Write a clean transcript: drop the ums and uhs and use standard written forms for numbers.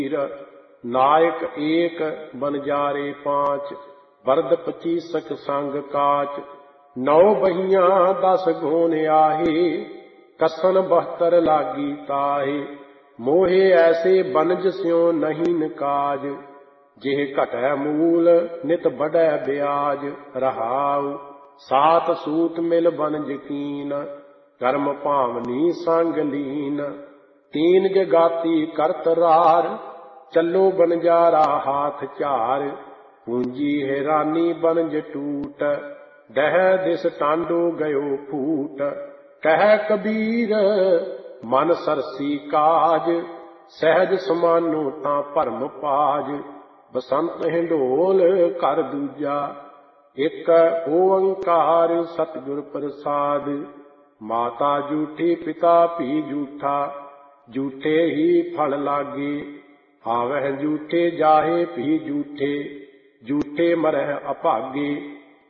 नायक एक बनजारे पांच, बरद पचीसक संग काच। 9 बहियां 10 गोन आहे, कसन 72 लागी ताहे। मोहे ऐसे बनज स्यों नहीं काज, जिह घटै मूल नित बढ़ै ब्याज। रहाउ सात सूत मिल बनज कीन, कर्म भावनी संग लीन। 3 जगाती करत रार, चलो बनजारा हाथ चार। पूंजी हैरानी बनज टूट, डह दिस टांडो गयो फूट। कह कबीर मन सरसी काज, सहज समानो तां भरम पाज। बसंत हिंडोल कर दूजा, एक ओंकार सतगुर प्रसाद। माता झूठी पिता भी झूठा, झूठे ही फल लागे। आवह झूठे जाहे भी झूठे, झूठे मरह अभागे।